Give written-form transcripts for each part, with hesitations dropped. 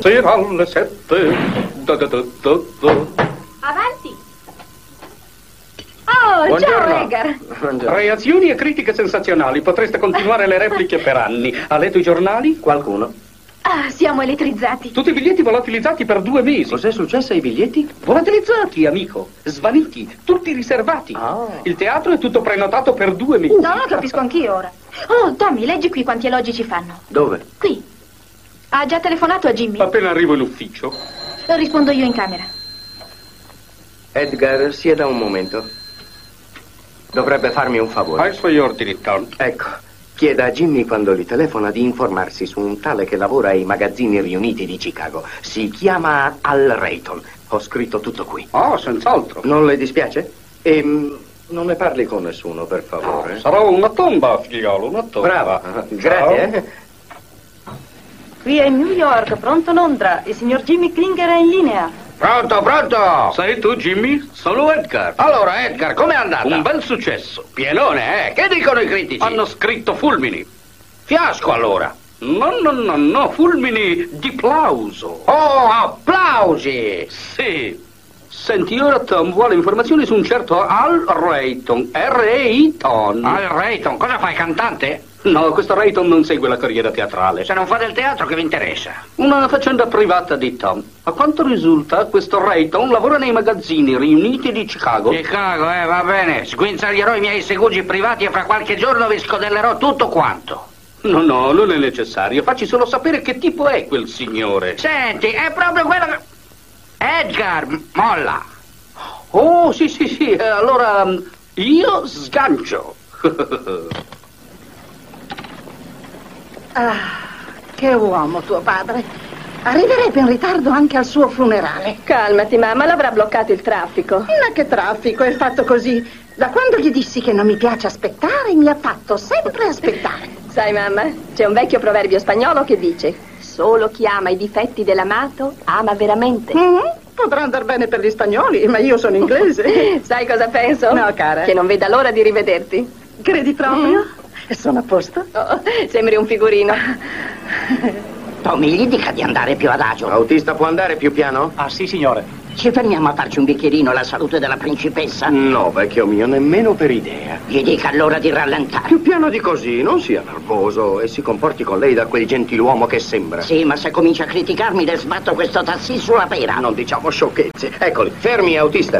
stasera alle 7. Avanti. Oh, Buongiorno. ciao Edgar. Buongiorno. Reazioni e critiche sensazionali. Potreste continuare le repliche per anni. Ha letto i giornali? Qualcuno? Ah, siamo elettrizzati. Tutti i biglietti volatilizzati per 2 mesi. Cos'è successo ai biglietti? Volatilizzati, amico. Svaniti. Tutti riservati. Ah. Il teatro è tutto prenotato per 2 mesi. No, capisco anch'io ora. Oh, Tommy, leggi qui quanti elogi ci fanno. Dove? Qui. Ha già telefonato a Jimmy? Appena arrivo in ufficio. Rispondo io in camera. Edgar, sieda un momento. Dovrebbe farmi un favore. Ai suoi ordini, Tom. Ecco, chieda a Jimmy quando gli telefona di informarsi su un tale che lavora ai magazzini riuniti di Chicago. Si chiama Al Rayton. Ho scritto tutto qui. Oh, senz'altro. Non le dispiace? Non ne parli con nessuno, per favore. Sarò una tomba, figliolo, una tomba. Brava. Ciao. Grazie. Qui è New York, pronto Londra. Il signor Jimmy Klinger è in linea. Pronto, pronto! Sei tu, Jimmy? Sono Edgar. Allora, Edgar, com'è andata? Un bel successo. Pienone, eh? Che dicono i critici? Hanno scritto fulmini. Fiasco, allora. No, fulmini di plauso. Oh, applausi! Sì. Senti, ora Tom vuole informazioni su un certo Al Rayton. R-E-I-Ton. Al Rayton, cosa fai, cantante? No, questo Rayton non segue la carriera teatrale. Se non fa del teatro, che vi interessa? Una faccenda privata di Tom. A quanto risulta, questo Rayton lavora nei magazzini riuniti di Chicago. Chicago, va bene. Sguinzaglierò i miei segugi privati e fra qualche giorno vi scodellerò tutto quanto. No, non è necessario. Facci solo sapere che tipo è quel signore. Senti, è proprio quello che... Edgar, molla. Oh, sì. Allora, io sgancio. Ah, che uomo tuo padre. Arriverebbe in ritardo anche al suo funerale. Calmati, mamma, l'avrà bloccato il traffico. Ma che traffico, è fatto così. Da quando gli dissi che non mi piace aspettare, mi ha fatto sempre aspettare. Sai, mamma, c'è un vecchio proverbio spagnolo che dice: solo chi ama i difetti dell'amato ama veramente. Potrà andare bene per gli spagnoli, ma io sono inglese. Sai cosa penso? No, cara. Che non veda l'ora di rivederti. Credi proprio? Sono a posto? Oh, sembri un figurino. Tommy, gli dica di andare più adagio. Autista può andare più piano? Ah, sì, signore. Ci fermiamo a farci un bicchierino alla salute della principessa? No, vecchio mio, nemmeno per idea. Gli dica allora di rallentare. Più piano di così, non sia nervoso e si comporti con lei da quel gentiluomo che sembra. Sì, ma se comincia a criticarmi le sbatto questo tassì sulla pera. Non diciamo sciocchezze. Eccoli, fermi, autista.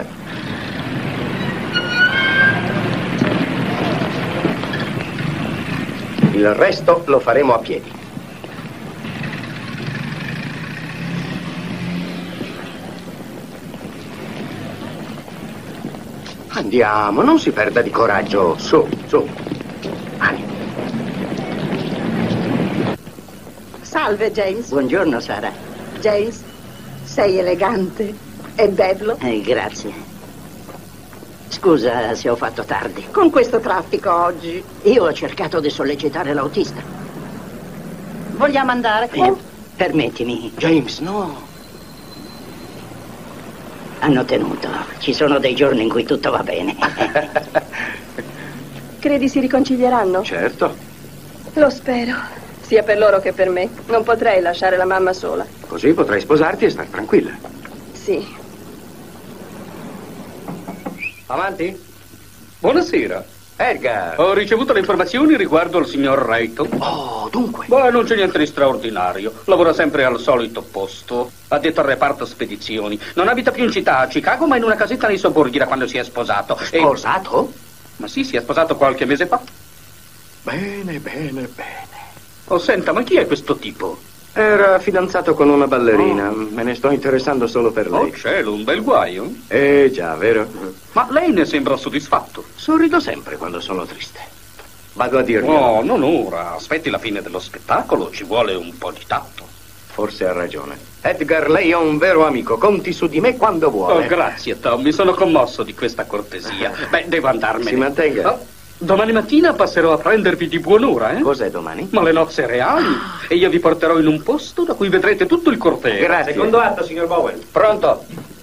Il resto lo faremo a piedi. Andiamo, non si perda di coraggio. Su. Ani. Salve, James. Buongiorno, Sara. James, sei elegante e bello. Grazie. Scusa se ho fatto tardi. Con questo traffico oggi. Io ho cercato di sollecitare l'autista. Vogliamo andare? Permettimi. James, no. Hanno tenuto. Ci sono dei giorni in cui tutto va bene. Credi si riconcilieranno? Certo. Lo spero. Sia per loro che per me. Non potrei lasciare la mamma sola. Così potrai sposarti e star tranquilla. Sì. Avanti. Buonasera. Edgar. Ho ricevuto le informazioni riguardo al signor Rayton. Oh, dunque. Beh, non c'è niente di straordinario. Lavora sempre al solito posto. Addetto al reparto spedizioni. Non abita più in città, a Chicago, ma in una casetta nei sobborghi da quando si è sposato. Sposato? Ma sì, si è sposato qualche mese fa. Bene. Oh, senta, ma chi è questo tipo? Era fidanzato con una ballerina. Me ne sto interessando solo per lei. Oh, cielo, un bel guaio. Già, vero? Ma lei ne sembra soddisfatto. Sorrido sempre quando sono triste. Vado a dirgli. No, non ora. Aspetti la fine dello spettacolo, ci vuole un po' di tatto. Forse ha ragione. Edgar, lei è un vero amico. Conti su di me quando vuole. Oh, grazie, Tom. Mi sono commosso di questa cortesia. Beh, devo andarmene. Si mantenga. Oh, domani mattina passerò a prendervi di buon'ora, eh? Cos'è domani? Ma le nozze reali. E io vi porterò in un posto da cui vedrete tutto il corteo. Grazie. Secondo atto, signor Bowen. Pronto?